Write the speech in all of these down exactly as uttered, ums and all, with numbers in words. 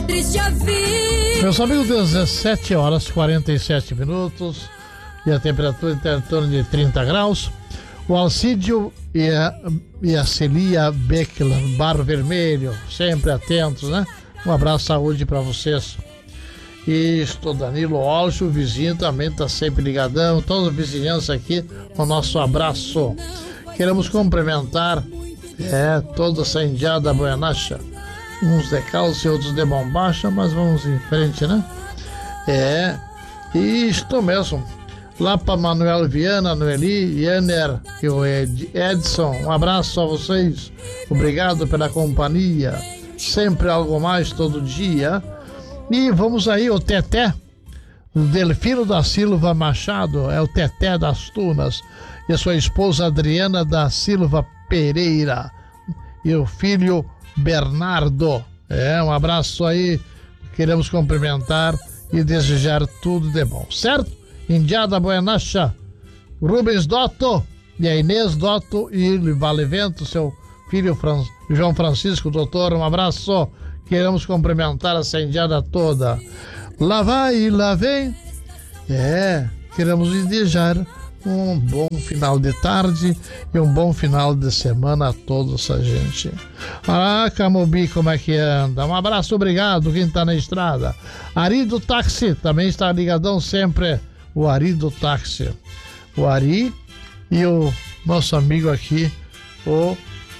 triste a vida. Meus amigos, dezessete horas e quarenta e sete minutos e a temperatura está em torno de trinta graus. O Alcídio e a, e a Celia Beckler, Bar Vermelho, sempre atentos, né? Um abraço, saúde para vocês. E estou Danilo Olcho, o vizinho também está sempre ligadão, toda a vizinhança aqui, o nosso abraço. Queremos cumprimentar é, toda essa indiada boianacha, uns de calça e outros de bombacha, mas vamos em frente, né? É, isto mesmo. Lá para Manuel Viana, Noeli, Yanner e o Ed, Edson, um abraço a vocês, obrigado pela companhia, sempre algo mais todo dia. E vamos aí, o Teté, o Delfino da Silva Machado, é o Teté das Tunas, e a sua esposa Adriana da Silva Pereira, e o filho Bernardo. É, um abraço aí, queremos cumprimentar e desejar tudo de bom, certo? Indiada Boianacha, Rubens Dotto e a Inês Dotto e Valevento, seu filho Fran... João Francisco, doutor, um abraço, queremos cumprimentar essa indiada toda. Lá vai e lá vem, é, queremos desejar um bom final de tarde e um bom final de semana a toda essa gente. Ah, Camobi, como é que anda? Um abraço, obrigado, quem tá na estrada. Ari do Táxi, também está ligadão sempre, o Ari do Táxi. O Ari e o nosso amigo aqui, o...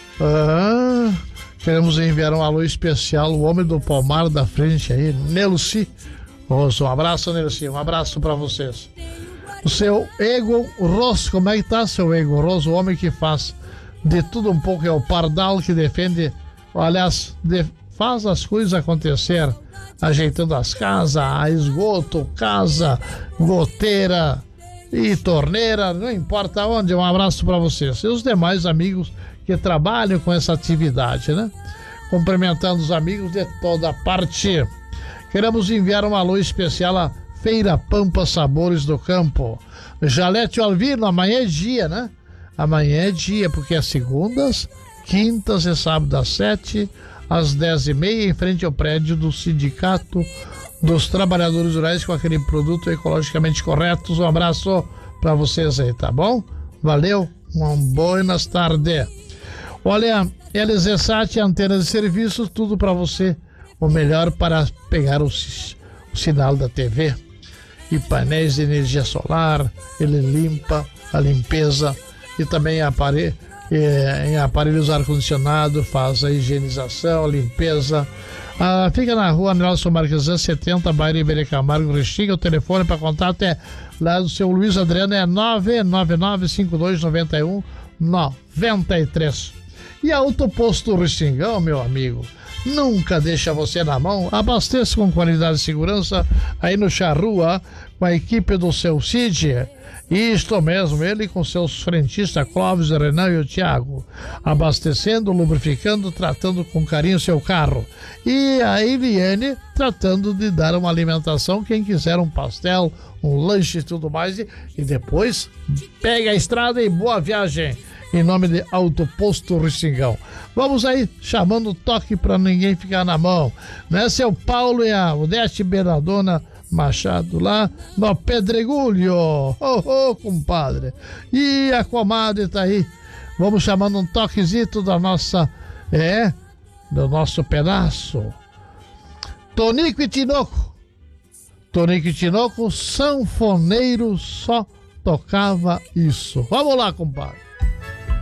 Ah, queremos enviar um alô especial, o homem do Palmar da frente aí, Nelci. Um abraço, Nelci, um abraço para vocês. O seu Egon Ross, como é que tá, seu Egon Ross? O homem que faz de tudo um pouco, é o pardal que defende, aliás, de, faz as coisas acontecer, ajeitando as casas, a esgoto, casa, goteira e torneira, não importa onde. Um abraço para vocês e os demais amigos que trabalham com essa atividade, né? Cumprimentando os amigos de toda parte. Queremos enviar um alô especial a Feira Pampa Sabores do Campo. Jalete Alvino, amanhã é dia, né? Amanhã é dia, porque é segundas, quintas e sábado às sete, às dez e meia, em frente ao prédio do Sindicato dos Trabalhadores Rurais, com aquele produto ecologicamente correto. Um abraço para vocês aí, tá bom? Valeu, uma boas tardes. Olha, L Z Sat, antena de serviços, tudo para você, o melhor para pegar o, o sinal da T V. E painéis de energia solar, ele limpa a limpeza e também apare, eh, em aparelhos ar-condicionado, faz a higienização, a limpeza. Ah, fica na rua Nelson Marquesan setenta, bairro Iberê Camargo, Restinga. O telefone para contato é lá do seu Luiz Adriano, é nove nove nove cinco dois nove um nove três. E a Autoposto Restingão, meu amigo, nunca deixa você na mão. Abasteça com qualidade e segurança aí no Charrua, com a equipe do seu Cid. Isto mesmo, ele com seus frentistas Clóvis, Renan e o Thiago, abastecendo, lubrificando, tratando com carinho seu carro. E a Eliane tratando de dar uma alimentação, quem quiser um pastel, um lanche e tudo mais, e, e depois pega a estrada e boa viagem. Em nome de Autoposto Restingão. Vamos aí, chamando o toque para ninguém ficar na mão. Né, seu Paulo e a Odete Bernardona Machado, lá no Pedregulho. Ô, oh, oh, compadre. E a comadre tá aí. Vamos chamando um toquezito da nossa, é, do nosso pedaço. Tonico e Tinoco. Tonico e Tinoco, sanfoneiro, só tocava isso. Vamos lá, compadre.